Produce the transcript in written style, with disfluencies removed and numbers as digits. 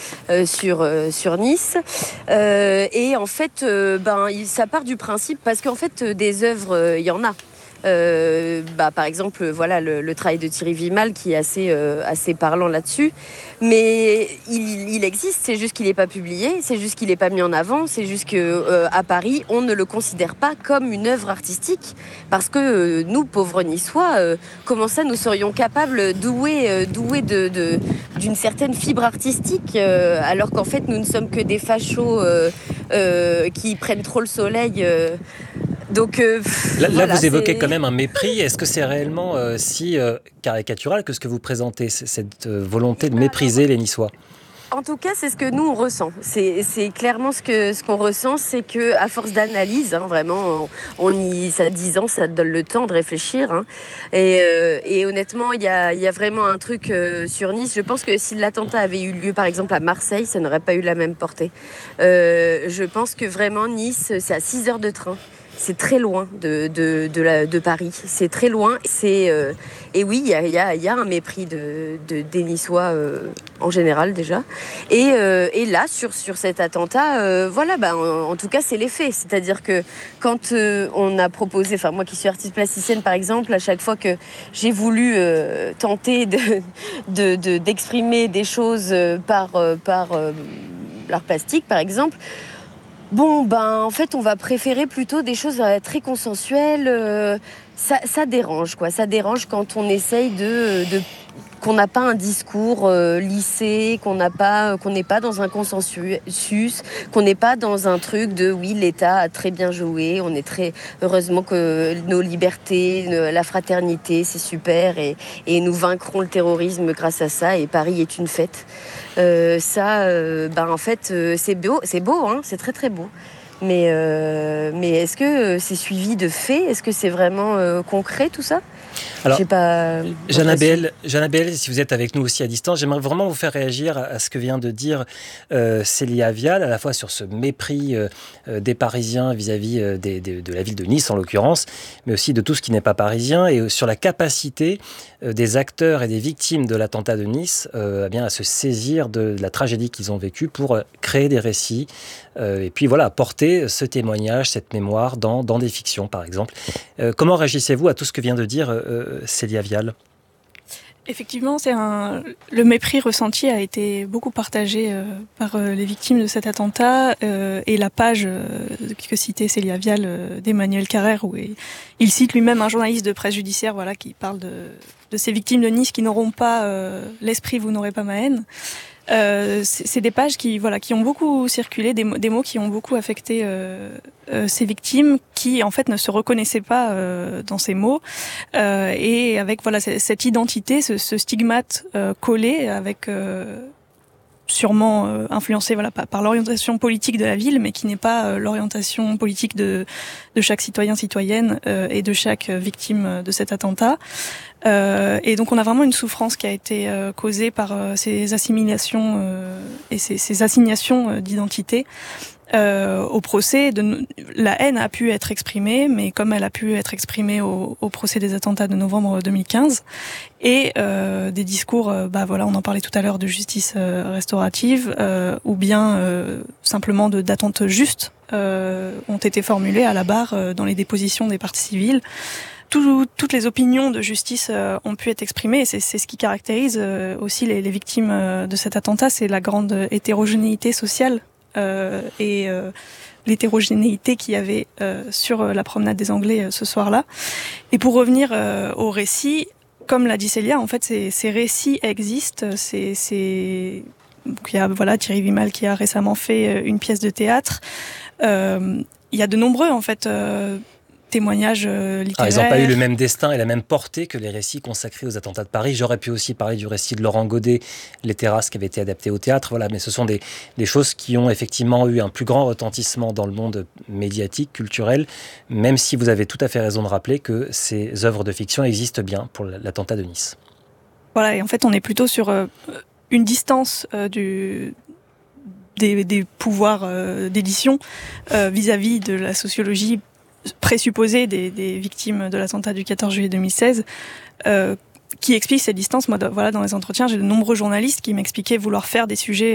sur Nice. Et en fait, ça part du principe, parce qu'en fait, des œuvres, il y en a. Par exemple, voilà le travail de Thierry Vimal qui est assez parlant là-dessus. Mais il existe, c'est juste qu'il n'est pas publié, c'est juste qu'il n'est pas mis en avant, c'est juste qu'à Paris, on ne le considère pas comme une œuvre artistique, parce que nous, pauvres Niçois, comment ça, nous serions capables, doués d'une certaine fibre artistique, alors qu'en fait, nous ne sommes que des fachos qui prennent trop le soleil. Donc, Là, voilà, vous évoquez c'est... quand même un mépris. Est-ce que c'est réellement si caricatural que ce que vous présentez, cette volonté de mépriser les Niçois? En tout cas, c'est ce que nous on ressent. C'est clairement ce qu'on ressent, c'est que à force d'analyse, vraiment, ça a 10 ans, ça te donne le temps de réfléchir. Et honnêtement, il y a vraiment un truc sur Nice. Je pense que si l'attentat avait eu lieu, par exemple, à Marseille, ça n'aurait pas eu la même portée. Je pense que vraiment Nice, c'est à 6 heures de train. C'est très loin de Paris. C'est très loin. Et oui, il y a un mépris des Niçois en général déjà. Et là, sur cet attentat, en tout cas, c'est les faits. C'est-à-dire que quand on a proposé, enfin moi qui suis artiste plasticienne par exemple, à chaque fois que j'ai voulu tenter d'exprimer des choses par l'art plastique par exemple, en fait, on va préférer plutôt des choses très consensuelles. Ça dérange, quoi. Ça dérange quand on essaye qu'on n'a pas un discours lissé, qu'on n'est pas dans un consensus, qu'on n'est pas dans un truc de oui, l'État a très bien joué, on est très heureusement que nos libertés, la fraternité, c'est super et nous vaincrons le terrorisme grâce à ça et Paris est une fête. En fait, c'est beau, hein, c'est très très beau. Mais est-ce que c'est suivi de faits? Est-ce que c'est vraiment concret tout ça? Alors, J'ai pas Jeanne l'impression. Abel, si vous êtes avec nous aussi à distance, j'aimerais vraiment vous faire réagir à ce que vient de dire Célia Vial, à la fois sur ce mépris des Parisiens vis-à-vis de la ville de Nice en l'occurrence, mais aussi de tout ce qui n'est pas parisien, et sur la capacité des acteurs et des victimes de l'attentat de Nice à se saisir de la tragédie qu'ils ont vécue pour créer des récits, et puis voilà, porter ce témoignage, cette mémoire dans des fictions par exemple. Comment réagissez-vous à tout ce que vient de dire Célia Vial? Effectivement, le mépris ressenti a été beaucoup partagé par les victimes de cet attentat et la page que citait Célia Vial d'Emmanuel Carrère où il cite lui-même un journaliste de presse judiciaire qui parle de ces victimes de Nice qui n'auront pas l'esprit, vous n'aurez pas ma haine. C'est des pages qui ont beaucoup circulé, des mots qui ont beaucoup affecté ces victimes qui en fait ne se reconnaissaient pas dans ces mots et avec cette identité, ce stigmate collé avec sûrement influencé par l'orientation politique de la ville, mais qui n'est pas l'orientation politique de chaque citoyenne et de chaque victime de cet attentat. Et donc on a vraiment une souffrance qui a été causée par ces assimilations et ces assignations d'identité. Au procès, la haine a pu être exprimée, mais comme elle a pu être exprimée au procès des attentats de novembre 2015, et des discours, on en parlait tout à l'heure, de justice restaurative, ou bien simplement d'attentes justes, ont été formulées à la barre dans les dépositions des parties civiles. Toutes les opinions de justice ont pu être exprimées, et c'est ce qui caractérise aussi les victimes de cet attentat, c'est la grande hétérogénéité sociale et l'hétérogénéité qu'il y avait sur la promenade des Anglais ce soir-là. Et pour revenir au récit, comme l'a dit Célia, en fait, ces récits existent. Il y a Thierry Vimal qui a récemment fait une pièce de théâtre. Il y a de nombreux, en fait, témoignages littéraires. Ils n'ont pas eu le même destin et la même portée que les récits consacrés aux attentats de Paris. J'aurais pu aussi parler du récit de Laurent Godet, Les Terrasses, qui avait été adapté au théâtre. Voilà, mais ce sont des choses qui ont effectivement eu un plus grand retentissement dans le monde médiatique, culturel, même si vous avez tout à fait raison de rappeler que ces œuvres de fiction existent bien pour l'attentat de Nice. Voilà, et en fait, on est plutôt sur une distance des pouvoirs d'édition vis-à-vis de la sociologie présupposée des victimes de l'attentat du 14 juillet 2016, qui explique cette distance. Moi, dans les entretiens, j'ai de nombreux journalistes qui m'expliquaient vouloir faire des sujets